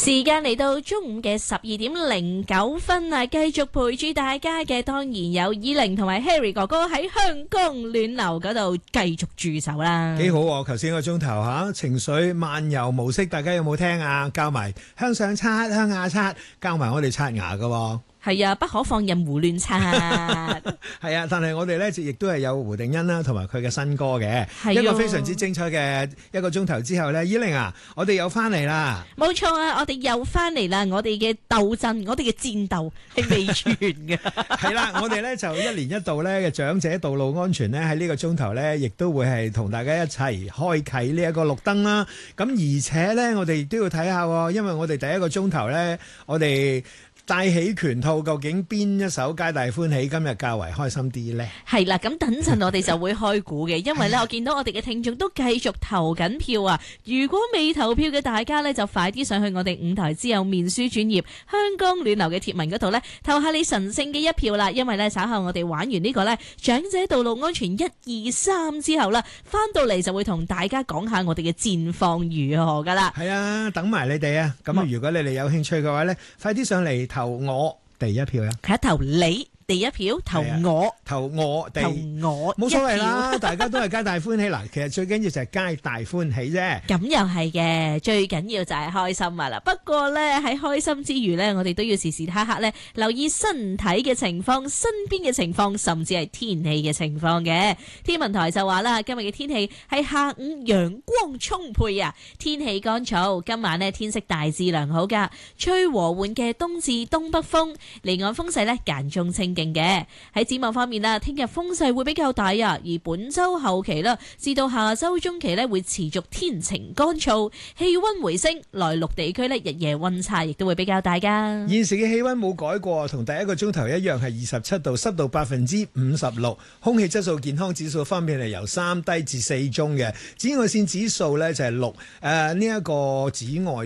時間嚟到中午嘅12:09啊，繼續陪住大家嘅當然有以玲同埋 Harry 哥哥喺香江暖流嗰度繼續駐守啦。 幾好喎！頭先個鐘頭吓，情緒漫遊模式，大家有冇聽啊？教埋向上刷、向下刷，教埋我哋刷牙噶。 係啊，不可放任胡亂刷。 係啊，但係我哋咧亦都係有胡定欣啦，同埋佢嘅新歌嘅，一個非常之精彩嘅一個鐘頭之後咧，以玲啊，我哋又翻嚟啦。 冇錯啊，我哋又翻嚟啦，我哋嘅鬥爭，我哋嘅戰鬥係未完嘅。 係啦，我哋咧就一年一度咧嘅長者道路安全咧喺呢個鐘頭咧，亦都會係同大家一齊開啟呢一個綠燈啦。咁而且咧，我哋亦都要睇下，因為我哋第一個鐘頭咧，我哋帶起拳套，究竟邊一首皆大歡喜今日較為開心啲呢？係啦，咁等陣我哋就會開估嘅，因為呢，我見到我哋嘅聽眾都繼續投緊票啊！如果未投票嘅大家呢，就快啲上去我哋五台之友面書專頁香江暖流嘅貼文嗰度呢，投下你神聖嘅一票啦！因為呢，稍後我哋玩完呢個呢長者道路安全1、2、3之後啦，翻到嚟就會同大家講下我哋嘅戰況如何噶啦。 係啊，等埋你哋啊！咁如果你哋有興趣嘅話呢，快啲上嚟投我第一票啊！ 佢一投你第一票，投我冇所謂啦，大家都係皆大歡喜。嗱，其實最緊要就係皆大歡喜啫。 咁又係嘅，最緊要就係開心啊啦。不過呢，喺開心之餘呢，我哋都要時時刻刻呢留意身體嘅情況、身邊嘅情況，甚至係天氣嘅情況嘅。天文台就話啦，今日嘅天氣係下午陽光充沛啊，天氣乾燥。今晚呢，天色大致良好噶，吹和緩嘅東至東北風，離岸風勢呢間中清勁嘅。喺展望方面啦，聽日風勢會比較大啊，而本周後期啦，至到下周中期呢，會持續天晴乾燥，氣溫回升，內陸地區呢，日夜溫差亦都會比較大噶。 現時嘅氣溫冇改過，同第一個鐘頭一樣係27度，濕度56%，空氣質素健康指數方面係由3低至4中嘅，紫外線指數呢就係6，呢一個紫外